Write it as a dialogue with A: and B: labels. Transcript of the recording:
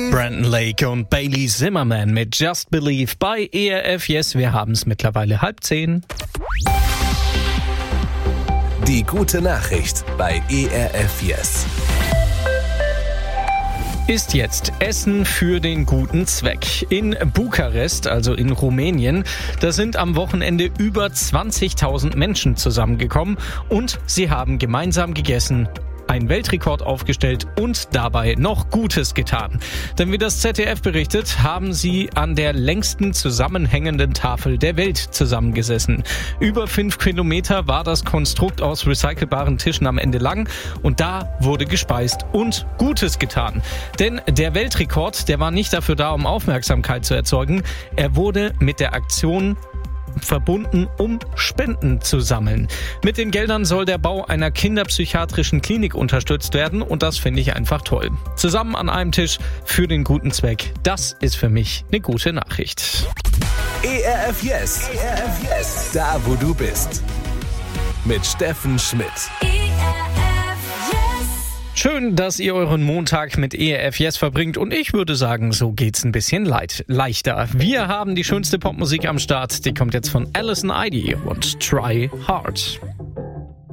A: Brandon Lake und Bailey Zimmerman mit Just Believe bei ERF Yes. Wir haben es mittlerweile 9:30.
B: Die gute Nachricht bei ERF Yes.
A: Ist jetzt Essen für den guten Zweck. In Bukarest, also in Rumänien, da sind am Wochenende über 20.000 Menschen zusammengekommen und sie haben gemeinsam gegessen, einen Weltrekord aufgestellt und dabei noch Gutes getan. Denn wie das ZDF berichtet, haben sie an der längsten zusammenhängenden Tafel der Welt zusammengesessen. Über 5 Kilometer war das Konstrukt aus recycelbaren Tischen am Ende lang und da wurde gespeist und Gutes getan. Denn der Weltrekord, der war nicht dafür da, um Aufmerksamkeit zu erzeugen. Er wurde mit der Aktion verbunden, um Spenden zu sammeln. Mit den Geldern soll der Bau einer kinderpsychiatrischen Klinik unterstützt werden und das finde ich einfach toll. Zusammen an einem Tisch für den guten Zweck, das ist für mich eine gute Nachricht.
B: ERF Yes. ERF Yes. Da, wo du bist. Mit Steffen Schmidt.
A: Schön, dass ihr euren Montag mit ERF Yes verbringt und ich würde sagen, so geht's ein bisschen leichter. Wir haben die schönste Popmusik am Start, die kommt jetzt von Alison Idee und Try Hard.